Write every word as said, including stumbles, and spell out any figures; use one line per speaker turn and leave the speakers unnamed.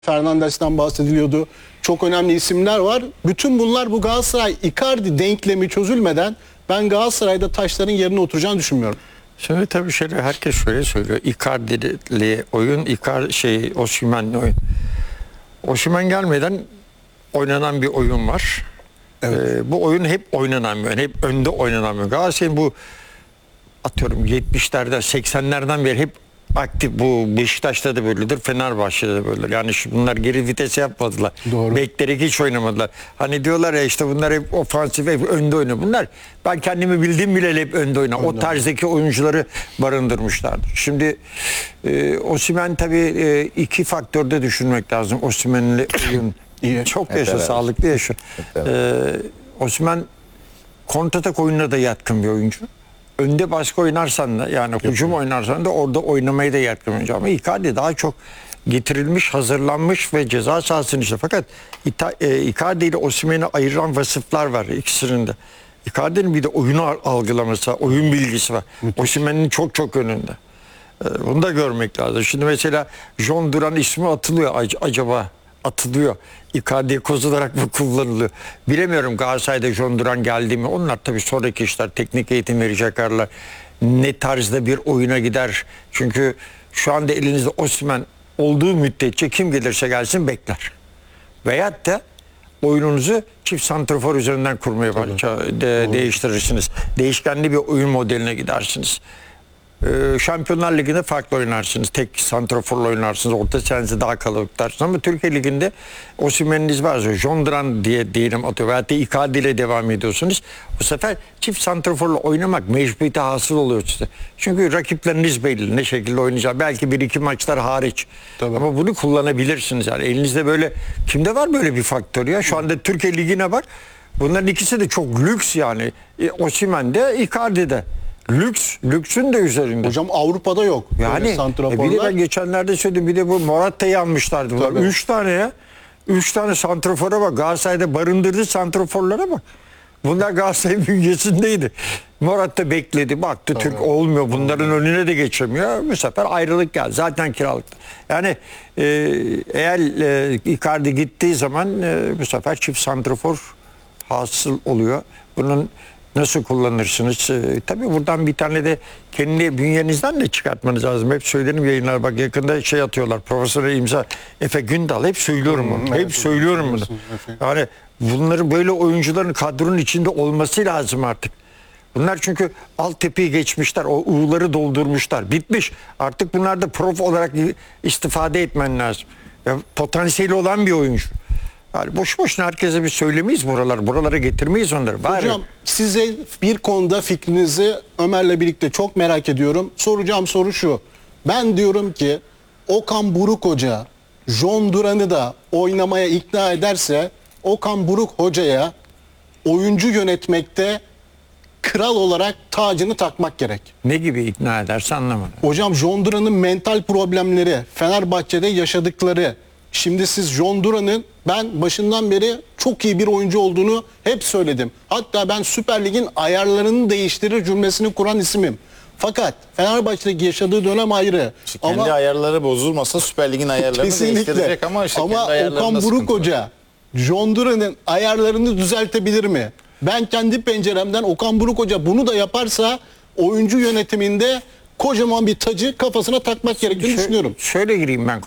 Fernandes'ten bahsediliyordu. Çok önemli isimler var. Bütün bunlar bu Galatasaray-Icardi denklemi çözülmeden ben Galatasaray'da taşların yerine oturacağını düşünmüyorum.
Şimdi tabii şöyle herkes şöyle söylüyor. Icardi'li oyun, Icardi şey Osimhen'li oyun. Osimhen gelmeden oynanan bir oyun var.
Evet.
Ee, bu oyun hep oynanan bir oyun. Hep önde oynanan bir oyun. Galatasaray'ın bu atıyorum yetmişlerden seksenlerden beri hep aktif. Bu Beşiktaş'ta da böyledir, Fenerbahçe'de de böyledir. Yani şu bunlar geri vites yapmadılar.
Doğru.
Bekleri hiç oynamadılar. Hani diyorlar ya işte bunlar hep ofansif, hep önde oynuyor. Bunlar ben kendimi bildiğim bile hep önde oynar. O tarzdaki oyuncuları barındırmışlardı. Şimdi e, Osimhen tabii e, iki faktörde düşünmek lazım. Osimhen'le oyun
İyi.
çok
Hep
yaşa,
beraber.
sağlıklı yaşa. E, Osimhen kontratak oyununa da yatkın bir oyuncu. Önde baskı oynarsan da yani hücum oynarsan da orada oynamayı da yatkın oyuncu. Ama Icardi daha çok getirilmiş, hazırlanmış ve ceza sahasının içinde. Fakat İta, e, Icardi ile Osimhen'i ayıran vasıflar var ikisinin de. Icardi'nin bir de oyunu algılaması, oyun bilgisi var. Osimhen'in çok çok önünde. E, bunu da görmek lazım. Şimdi mesela John Duran ismi atılıyor ac- acaba atılıyor. Icardi'ye koz olarak mı kullanılıyor? Bilemiyorum Galatasaray'da John Duran geldi mi? Onlar tabii sonraki işler, teknik eğitim verecekler. Ne tarzda bir oyuna gider? Çünkü şu anda elinizde Osimhen olduğu müddetçe kim gelirse gelsin bekler. Veyahut da oyununuzu çift santrafor üzerinden kurmaya de, değiştirirsiniz. Değişkenli bir oyun modeline gidersiniz. Ee, Şampiyonlar Ligi'nde farklı oynarsınız. Tek santraforla oynarsınız. Orta sahanızı daha kalabalık tutarsınız. Ama Türkiye Ligi'nde Osimhen'iniz varsa John Duran diye diyelim atıyor. Veyahut da Icardi ile devam ediyorsunuz. Bu sefer çift santraforla oynamak mecburiyeti hasıl oluyor size. Çünkü rakipleriniz belli. Ne şekilde oynayacağı. Belki bir iki maçlar hariç.
Tabii.
Ama bunu kullanabilirsiniz. Yani elinizde böyle kimde var böyle bir faktör ya? Şu anda Türkiye Ligi'ne bak. Bunların ikisi de çok lüks yani. E, Osimhen'de, Icardi'de. Lüks, lüksün de üzerinde.
Hocam Avrupa'da yok.
Yani
Böyle
e,
santraforlar.
bir de ben geçenlerde söyledim, bir de bu Morata'yı almışlardı. Bunlar.
Tabii.
Üç tane ya. Üç tane santrafora bak. Galatasaray'da barındırdığı santraforlara bak. Bunlar Galatasaray'ın bünyesindeydi. Morata bekledi. Baktı
Tabii.
Türk olmuyor. Bunların önüne de geçemiyor. Bu sefer ayrılık geldi. Zaten kiralıktı. Yani e, eğer e, Icardi gittiği zaman e, bu sefer çift santrafor hasıl oluyor. Bunun nasıl kullanırsınız? Ee, tabii buradan bir tane de kendi bünyenizden de çıkartmanız lazım. Hep söylerim yayınlar. Bak yakında şey atıyorlar. Profesöre imza. Efe Gündal. Hep söylüyorum bunu.
Hmm,
Hep
evet,
söylüyorum bunu.
Efe.
Yani bunların böyle oyuncuların kadronun içinde olması lazım artık. Bunlar çünkü altyapıyı geçmişler. O uğurları doldurmuşlar. Bitmiş. Artık bunlar da prof olarak istifade etmen lazım. Ya, potansiyeli olan bir oyuncu. Yani boş boşuna herkese bir söylemeyiz buralar. Buralara getirmeyiz onları. Bari.
Hocam size bir konuda fikrinizi Ömer'le birlikte çok merak ediyorum. Soracağım soru şu. Ben diyorum ki Okan Buruk Hoca John Duran'ı da oynamaya ikna ederse Okan Buruk Hoca'ya oyuncu yönetmekte kral olarak tacını takmak gerek.
Ne gibi ikna ederse anlamadım.
Hocam John Duran'ın mental problemleri, Fenerbahçe'de yaşadıkları. Şimdi siz John Duran'ın ben başından beri çok iyi bir oyuncu olduğunu hep söyledim. Hatta ben Süper Lig'in ayarlarını değiştirir cümlesini kuran isimim. Fakat Fenerbahçe'deki yaşadığı dönem ayrı.
İşte kendi
ama
ayarları bozulmasa Süper Lig'in ayarlarını
kesinlikle.
değiştirecek ama işte
ama
kendi ayarlarında
Okan Buruk
sıkıntı var.
Hoca John Duran'ın ayarlarını düzeltebilir mi? Ben kendi penceremden Okan Buruk Hoca bunu da yaparsa oyuncu yönetiminde kocaman bir tacı kafasına takmak gerektiğini
Şö-
düşünüyorum.
Şöyle gireyim ben